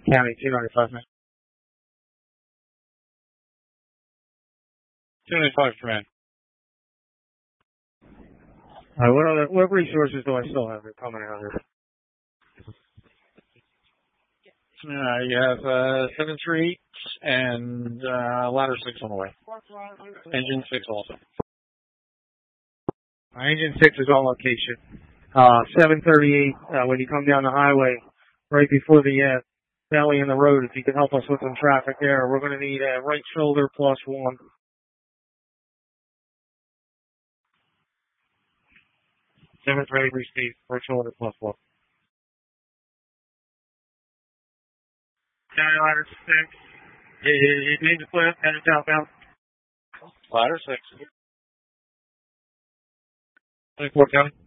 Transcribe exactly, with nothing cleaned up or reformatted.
County two ninety-five, man. two ninety-five, command. All right, what other, what resources do I still have here coming out here? Uh, you have uh, seven three and uh, ladder six on the way. Engine six also. Uh, engine six is on location. Uh, seven thirty-eight, uh, when you come down the highway, right before the uh, valley in the road, if you could help us with some traffic there, we're going to need a right shoulder plus one. seven thirty, restate, right shoulder plus one. County ladder six. It needs to flip, and it's outbound. Ladder six. twenty-four, County.